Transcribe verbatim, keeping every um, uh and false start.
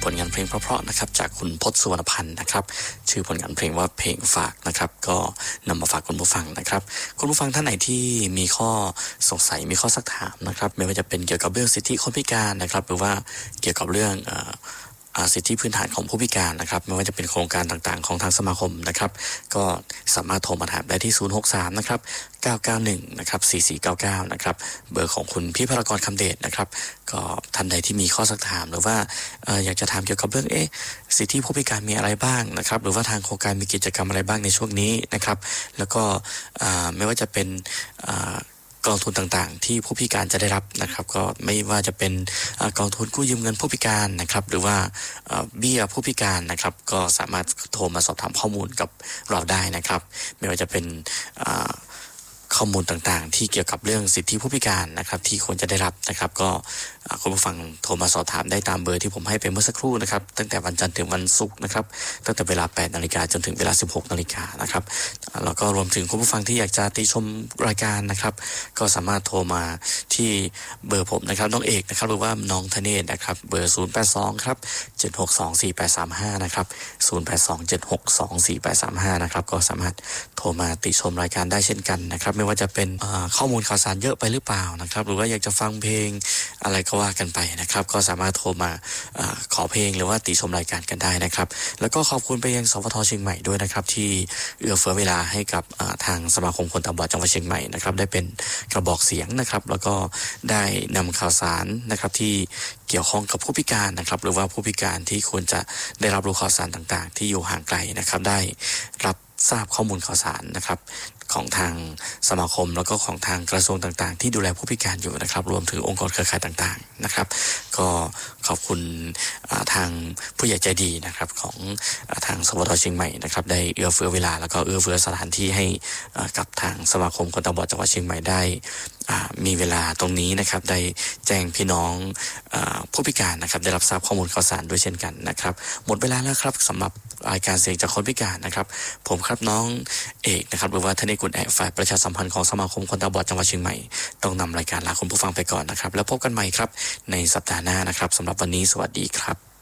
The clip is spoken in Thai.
ผลงานเพลงเพราะๆนะครับจากคุณพจน์สุวรรณพันธ์นะครับชื่อผลงานเพลงว่าเพลงฝากนะครับก็นำมาฝากคุณผู้ฟังนะครับคุณผู้ฟังท่านไหนที่มีข้อสงสัยมีข้อซักถามนะครับไม่ว่าจะเป็นเกี่ยวกับเรื่องสิทธิคนพิการนะครับหรือว่าเกี่ยวกับเรื่องเอ่อสิทธิพื้นฐานของผู้พิการนะครับไม่ว่าจะเป็นโครงการต่างๆของทางสมาคมนะครับก็สามารถโทรมาถามได้ที่ศูนย์ หก สาม นะครับเก้า เก้า หนึ่งนะครับสี่ สี่ เก้า เก้านะครับเบอร์ของคุณพี่พรกรคำเดชนะครับก็ท่านใดที่มีข้อซักถามหรือว่าเอ่ออยากจะถามเกี่ยวกับเรื่องเอ๊ะสิทธิผู้พิการมีอะไรบ้างนะครับหรือว่าทางโครงการมีกิจกรรมอะไรบ้างในช่วงนี้นะครับแล้วก็อ่าไม่ว่าจะเป็นอ่ากองทุนต่างๆที่ผู้พิการจะได้รับนะครับก็ไม่ว่าจะเป็นกองทุนกู้ยืมเงินผู้พิการนะครับหรือว่าเบี้ยผู้พิการนะครับก็สามารถโทรมาสอบถามข้อมูลกับเราได้นะครับไม่ว่าจะเป็นข้อมูลต่างๆที่เกี่ยวกับเรื่องสิทธิผู้พิการนะครับที่ควรจะได้รับนะครับก็คุณผู้ฟังโทรมาสอบถามได้ตามเบอร์ที่ผมให้ไปเมื่อสักครู่นะครับตั้งแต่วันจันทร์ถึงวันศุกร์นะครับตั้งแต่เวลา แปด นาฬิกาจนถึงเวลา สิบหก นาฬิกานะครับแล้วก็รวมถึงคุณผู้ฟังที่อยากจะติชมรายการนะครับก็สามารถโทรมาที่เบอร์ผมนะครับน้องเอกนะครับหรือว่าน้องธเนศนะครับเบอร์ศูนย์ แปด สองครับเจ็ด หก สอง สี่ แปด สาม ห้านะครับศูนย์ แปด สอง เจ็ด หก สอง สี่ แปด สาม ห้านะครับก็สามารถโทรมาติชมรายการได้เช่นกันนะครับไม่ว่าจะเป็นข้อมูลข่าวสารเยอะไปหรือเปล่านะครับหรือว่าอยากจะฟังเพลงอะไรก็ว่ากันไปนะครับก็สามารถโทรมาอขอเพลงหรือว่าติชมรายการกันได้นะครับแล้วก็ขอบคุณไปยังสวท.เชียงใหม่ด้วยนะครับที่เอื้อเฟื้อเวลาให้กับทางสมาคมคนตาบอดจังหวัดเชียงใหม่นะครับได้เป็นกระบอกเสียงนะครับแล้วก็ได้นำข่าวสารนะครับที่เกี่ยวข้องกับผู้พิการนะครับหรือว่าผู้พิการที่ควรจะได้รับรู้ข่าวสารต่างๆที่อยู่ห่างไกลนะครับได้รับทราบข้อมูลข่าวสารนะครับของทางสมาคมแล้วก็ของทางกระทรวงต่างๆที่ดูแลผู้พิการอยู่นะครับรวมถึงองค์กรเครือข่ายต่างๆนะครับก็ขอบคุณทางผู้ใหญ่ใจดีนะครับของทางสวท.เชียงใหม่นะครับได้เอื้อเฟื้อเวลาแล้วก็เอื้อเฟื้อสถานที่ให้กับทางสมาคมคนตาบอดจังหวัดเชียงใหม่ได้มีเวลาตรงนี้นะครับได้แจ้งพี่น้องผู้พิการนะครับได้รับทราบข้อมูลข่าวสารด้วยเช่นกันนะครับหมดเวลาแล้วครับสำหรับรายการเสียงจากคนพิการนะครับผมครับน้องเอกนะครับหรือว่าธเนศกุลแอกฝ่ายประชาสัมพันธ์ของสมาคมคนตาบอดจังหวัดเชียงใหม่ต้องนำรายการลาคุณผู้ฟังไปก่อนนะครับแล้วพบกันใหม่ครับในสัปดาห์หน้านะครับสำหรับวันนี้สวัสดีครับ